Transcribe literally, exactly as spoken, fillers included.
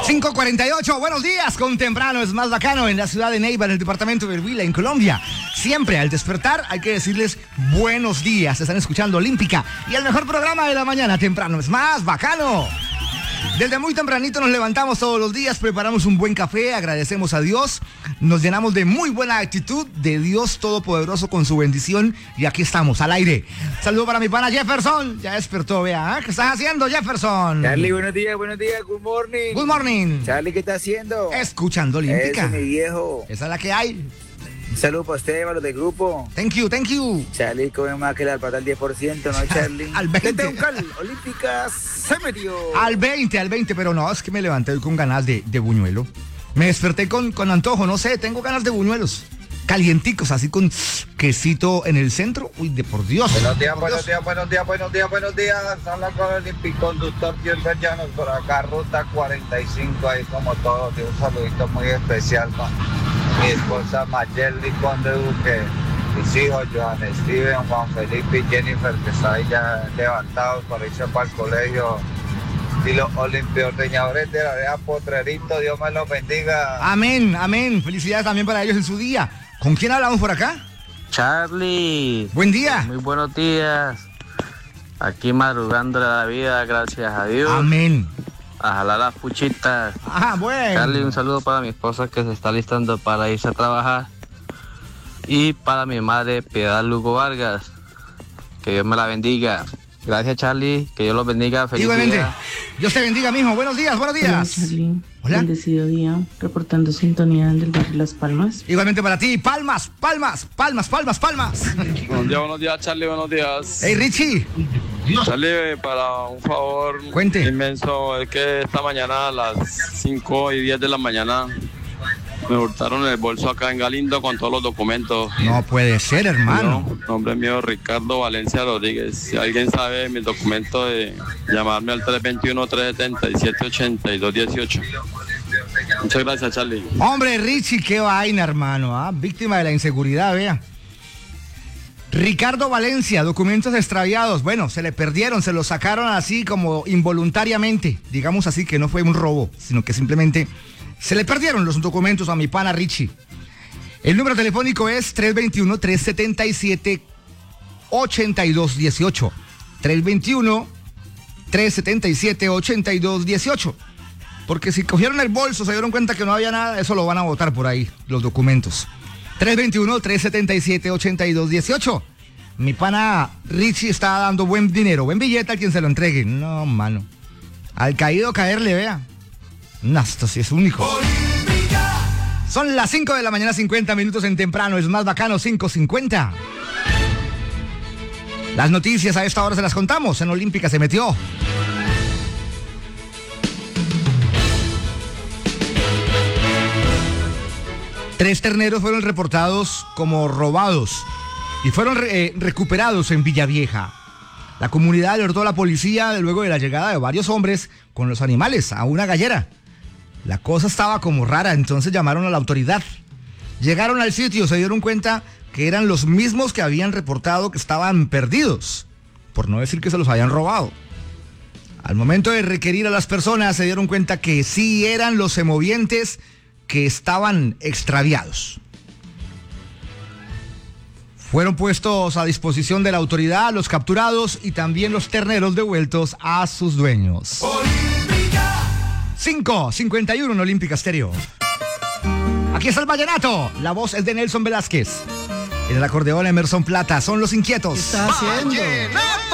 cinco cuarenta y ocho, buenos días, con temprano es más bacano en la ciudad de Neiva, en el departamento de Huila, en Colombia. Siempre al despertar hay que decirles buenos días. Están escuchando Olímpica y el mejor programa de la mañana, temprano es más bacano. Desde muy tempranito nos levantamos todos los días, preparamos un buen café, agradecemos a Dios, nos llenamos de muy buena actitud, de Dios Todopoderoso con su bendición, y aquí estamos, al aire. Saludo para mi pana Jefferson, ya despertó, vea, ¿eh? ¿Qué estás haciendo, Jefferson? Charlie, buenos días, buenos días, good morning. Good morning. Charlie, ¿qué está haciendo? Escuchando Olímpica. Eso, mi viejo. Esa es la que hay. Un saludo para ustedes, para los del grupo. Thank you, thank you. Charlie, come más que la alpata al diez por ciento, ¿no, Charlie? Al veinte. Olímpica se metió. Al veinte, al veinte, pero no, es que me levanté hoy con ganas de, de buñuelo. Me desperté con, con antojo, no sé, tengo ganas de buñuelos. Calienticos, así con quesito en el centro. Uy, de por Dios. Buenos días, por buenos Dios. días, buenos días, buenos días, buenos días. Habla con el conductor Gilbert Llanos por acá, ruta cuarenta y cinco, ahí como todos. Un saludito muy especial con mi esposa Mayeli Conde Duque, mis hijos Johan Steven, Juan Felipe y Jennifer, que están ahí ya levantados para irse para el colegio. Y los olimpiordeñadores de la área Potrerito, Dios me los bendiga. Amén, amén. Felicidades también para ellos en su día. ¿Con quién hablamos por acá? Charlie. Buen día. Muy buenos días. Aquí madrugándole a la vida, gracias a Dios. Amén. A jalar las puchitas. Ajá, bueno. Charlie, un saludo para mi esposa que se está listando para irse a trabajar. Y para mi madre, Piedad Lugo Vargas. Que Dios me la bendiga. Gracias, Charlie. Que Dios los bendiga. Feliz Igualmente. día. Dios te bendiga, mijo. Buenos días, buenos días. Hola, Charlie. Hola. Bendecido día, reportando sintonía del barrio Las Palmas. Igualmente para ti. Palmas, palmas, palmas, palmas, palmas. Buenos días, buenos días, Charlie, buenos días. Hey, Richie. Charlie, para un favor Cuente. inmenso, es que esta mañana a las cinco y diez de la mañana me hurtaron el bolso acá en Galindo con todos los documentos. No puede ser, hermano. No, nombre mío, Ricardo Valencia Rodríguez. Si alguien sabe mis documentos, de llamarme al tres dos uno, tres siete siete, ocho dos uno ocho. Muchas gracias, Charlie. Hombre, Richie, qué vaina, hermano. ¿Ah? Víctima de la inseguridad, vea. Ricardo Valencia, documentos extraviados. Bueno, se le perdieron, se los sacaron así como involuntariamente. Digamos así que no fue un robo, sino que simplemente se le perdieron los documentos a mi pana Richie. El número telefónico es tres dos uno, tres siete siete, ocho dos uno ocho. tres dos uno, tres siete siete, ocho dos uno ocho. Porque si cogieron el bolso, se dieron cuenta que no había nada, eso lo van a botar por ahí, los documentos. tres dos uno, tres siete siete, ocho dos uno ocho. Mi pana Richie está dando buen dinero, buen billete a quien se lo entregue. No, mano. Al caído caerle, vea. No, esto sí es único. Son las cinco de la mañana, cincuenta minutos en temprano. Es más bacano, cinco cincuenta. Las noticias a esta hora se las contamos. En Olímpica se metió. Tres terneros fueron reportados como robados y fueron eh, recuperados en Villavieja. La comunidad alertó a la policía luego de la llegada de varios hombres con los animales a una gallera. La cosa estaba como rara, entonces llamaron a la autoridad. Llegaron al sitio, se dieron cuenta que eran los mismos que habían reportado que estaban perdidos, por no decir que se los habían robado. Al momento de requerir a las personas, se dieron cuenta que sí eran los semovientes que estaban extraviados. Fueron puestos a disposición de la autoridad los capturados y también los terneros devueltos a sus dueños. cinco cincuenta y uno en Olímpica Estéreo. Aquí está el vallenato. La voz es de Nelson Velázquez. En el acordeón Emerson Plata. Son los inquietos. ¿Qué está haciendo?